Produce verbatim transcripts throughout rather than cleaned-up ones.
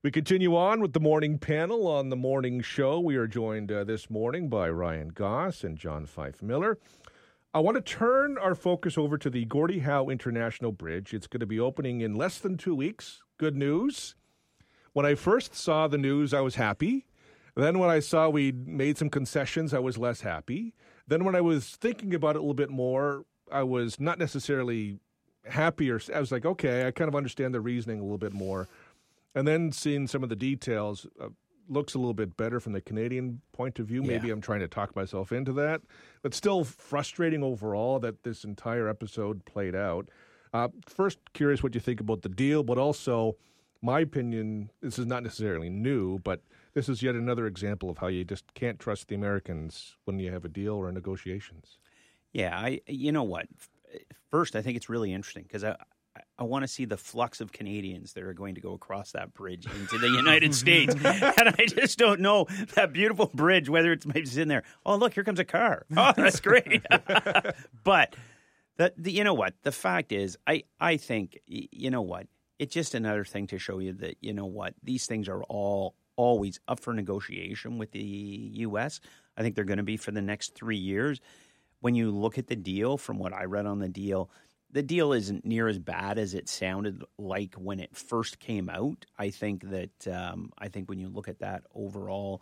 We continue on with the morning panel on the morning show. We are joined uh, this morning by Ryan Goss and John Fife Miller. I want to turn our focus over to the Gordie Howe International Bridge. It's going to be opening in less than two weeks. Good news. When I first saw the news, I was happy. Then when I saw we made some concessions, I was less happy. Then when I was thinking about it a little bit more, I was not necessarily happier. I was like, okay, I kind of understand the reasoning a little bit more. And then seeing some of the details uh, looks a little bit better from the Canadian point of view. Maybe yeah. I'm trying to talk myself into that. But still frustrating overall that this entire episode played out. Uh, first, curious what you think about the deal, but also, my opinion, this is not necessarily new, but this is yet another example of how you just can't trust the Americans when you have a deal or negotiations. Yeah, I. you know what? First, I think it's really interesting because I, I want to see the flux of Canadians that are going to go across that bridge into the United States. And I just don't know that beautiful bridge, whether it's maybe sitting there, oh, look, here comes a car. Oh, that's great. But, the, the, you know what? The fact is, I, I think, you know what? It's just another thing to show you that, you know what? These things are all always up for negotiation with the U S. I think they're going to be for the next three years. When you look at the deal, from what I read on the deal, the deal isn't near as bad as it sounded like when it first came out. I think that um, I think when you look at that overall,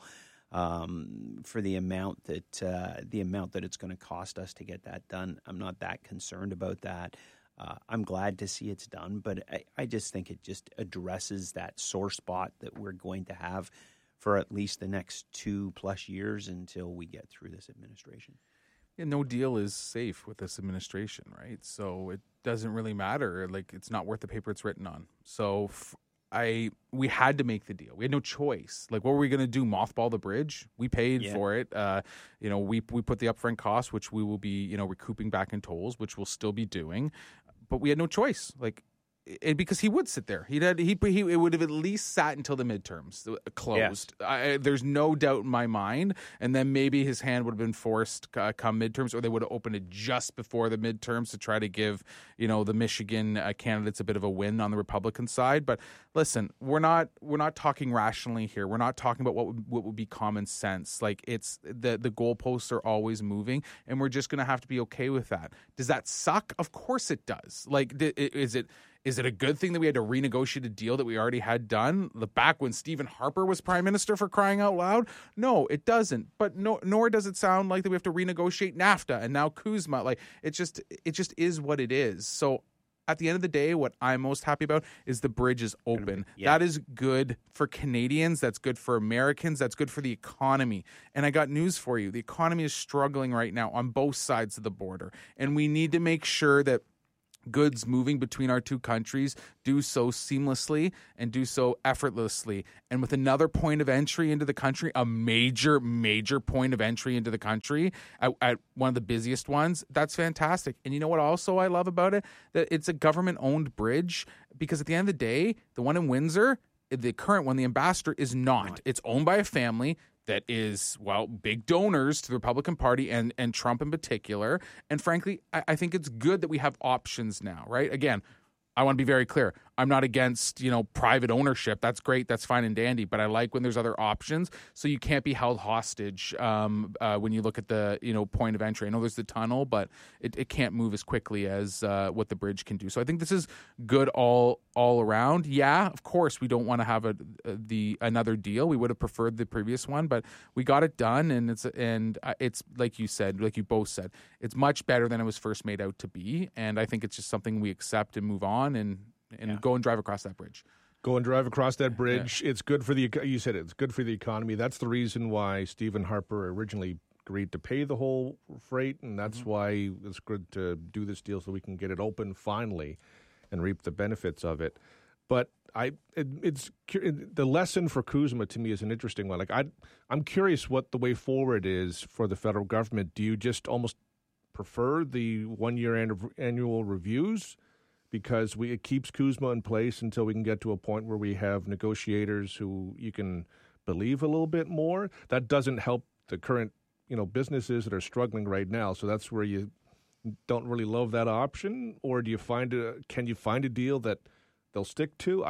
um, for the amount that uh, the amount that it's going to cost us to get that done, I'm not that concerned about that. Uh, I'm glad to see it's done, but I, I just think it just addresses that sore spot that we're going to have for at least the next two plus years until we get through this administration. Yeah, no deal is safe with this administration, right? So it doesn't really matter. Like, it's not worth the paper it's written on. So f- I we had to make the deal. We had no choice. Like, what were we going to do? Mothball the bridge? We paid yeah. for it. Uh, you know, we we put the upfront cost, which we will be, you know, recouping back in tolls, which we'll still be doing. But we had no choice. Like, it, because he would sit there. He'd had, he he it would have at least sat until the midterms closed. Yeah. I, there's no doubt in my mind. And then maybe his hand would have been forced uh, come midterms, or they would have opened it just before the midterms to try to give, you know, the Michigan uh, candidates a bit of a win on the Republican side. But listen, we're not we're not talking rationally here. We're not talking about what would, what would be common sense. Like, it's the the goalposts are always moving, and we're just going to have to be okay with that. Does that suck? Of course it does. Like, is it? Is it a good thing that we had to renegotiate a deal that we already had done the back when Stephen Harper was prime minister, for crying out loud? No, it doesn't. But no, nor does it sound like that we have to renegotiate NAFTA and now Kuzma. Like, it just it just is what it is. So at the end of the day, what I'm most happy about is the bridge is open. Yeah. That is good for Canadians. That's good for Americans. That's good for the economy. And I got news for you. The economy is struggling right now on both sides of the border. And we need to make sure that goods moving between our two countries do so seamlessly and do so effortlessly. And with another point of entry into the country, a major, major point of entry into the country at, at one of the busiest ones, that's fantastic. And you know what also I love about it? That it's a government-owned bridge, because at the end of the day, the one in Windsor, the current one, the Ambassador, is not. It's owned by a family that is, well, big donors to the Republican Party and, and Trump in particular. And frankly, I, I think it's good that we have options now, right? Again, I want to be very clear. I'm not against, you know, private ownership. That's great. That's fine and dandy. But I like when there's other options. So you can't be held hostage um, uh, when you look at the, you know, point of entry. I know there's the tunnel, but it, it can't move as quickly as uh, what the bridge can do. So I think this is good all all around. Yeah, of course, we don't want to have a, a the another deal. We would have preferred the previous one, but we got it done, and it's and it's like you said, like you both said, it's much better than it was first made out to be. And I think it's just something we accept and move on and. and yeah. go and drive across that bridge. Go and drive across that bridge. Yeah. It's good for the, you said it, it's good for the economy. That's the reason why Stephen Harper originally agreed to pay the whole freight, and that's mm-hmm. why it's good to do this deal so we can get it open finally and reap the benefits of it. But I, it, it's it, the lesson for Kuzma to me is an interesting one. Like I, I'm curious what the way forward is for the federal government. Do you just almost prefer the one-year annual reviews? Because we it keeps Kuzma in place until we can get to a point where we have negotiators who you can believe a little bit more. That doesn't help the current, you know, businesses that are struggling right now. So that's where you don't really love that option. Or do you find a can you find a deal that they'll stick to? I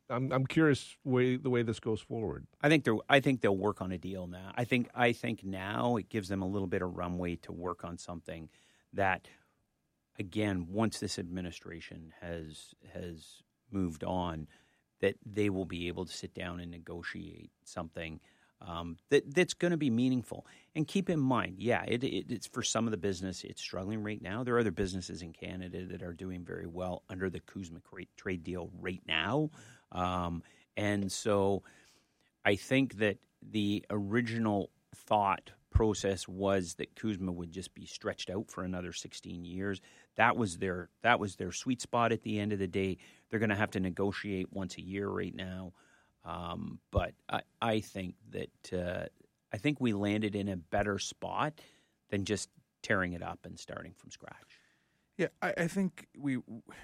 I'm I'm curious way the way this goes forward. I think they're. I think they'll work on a deal now. I think. I think now it gives them a little bit of runway to work on something that, again, once this administration has has moved on, that they will be able to sit down and negotiate something um, that that's going to be meaningful. And keep in mind, yeah, it, it, it's for some of the business, it's struggling right now. There are other businesses in Canada that are doing very well under the CUSMA trade deal right now. Um, and so I think that the original thought process was that CUSMA would just be stretched out for another sixteen years. That was their that was their sweet spot at the end of the day. They're going to have to negotiate once a year right now. Um, but I, I think that uh, I think we landed in a better spot than just tearing it up and starting from scratch. Yeah, I, I think we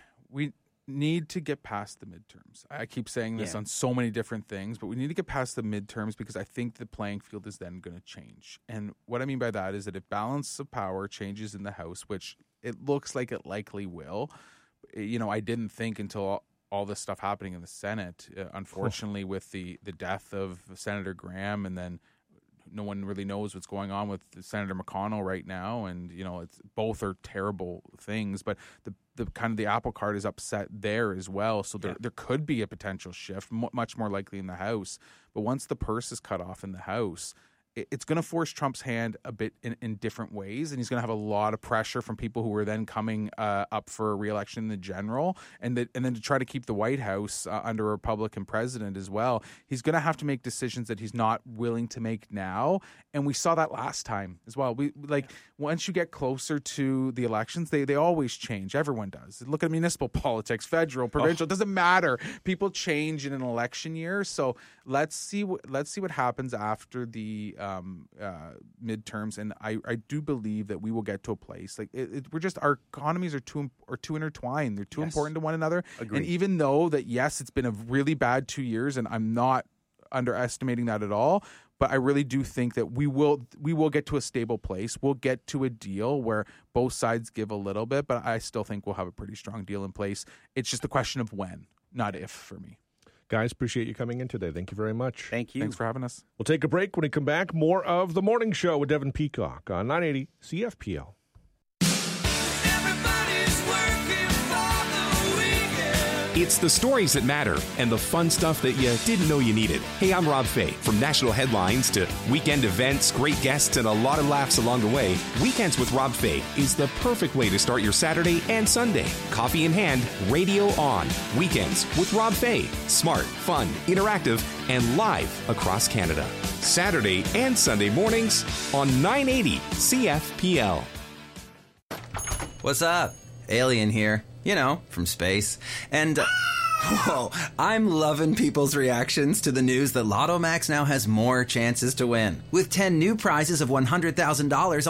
we need to get past the midterms. I keep saying this Yeah. on so many different things, but we need to get past the midterms because I think the playing field is then going to change. And what I mean by that is that if balance of power changes in the House, which it looks like it likely will, you know, I didn't think until all, all this stuff happening in the Senate, uh, unfortunately, with the, the death of Senator Graham, and then no one really knows what's going on with Senator McConnell right now, and you know, it's both are terrible things. But the the kind of the apple cart is upset there as well. So there Yeah. there could be a potential shift, m- much more likely in the House. But once the purse is cut off in the House, it, it's going to force Trump's hand a bit in, in different ways, and he's going to have a lot of pressure from people who are then coming uh, up for re-election in the general, and that and then to try to keep the White House uh, under a Republican president as well. He's going to have to make decisions that he's not willing to make now, and we saw that last time as well. We like once you get closer to the elections, they they always change. Everyone does. Look at municipal politics, federal, provincial. It doesn't matter. People change in an election year. So let's see what let's see what happens after the um, uh, midterms, and I, I do believe that we will get to a place like it, it, we're just our economies are too are too intertwined. They're too Yes. important to one another. Agreed. And even though that yes, it's been a really bad two years, and I'm not underestimating that at all. But I really do think that we will we will get to a stable place. We'll get to a deal where both sides give a little bit, but I still think we'll have a pretty strong deal in place. It's just a question of when, not if, for me. Guys, appreciate you coming in today. Thank you very much. Thank you. Thanks for having us. We'll take a break. When we come back, more of The Morning Show with Devin Peacock on nine eighty C F P L. It's the stories that matter and the fun stuff that you didn't know you needed. Hey, I'm Rob Fay. From national headlines to weekend events, great guests, and a lot of laughs along the way, Weekends with Rob Fay is the perfect way to start your Saturday and Sunday. Coffee in hand, radio on. Weekends with Rob Fay. Smart, fun, interactive, and live across Canada. Saturday and Sunday mornings on nine eighty C F P L. What's up? Alien here. You know, from space. And, uh, whoa, I'm loving people's reactions to the news that Lotto Max now has more chances to win. With ten new prizes of one hundred thousand dollars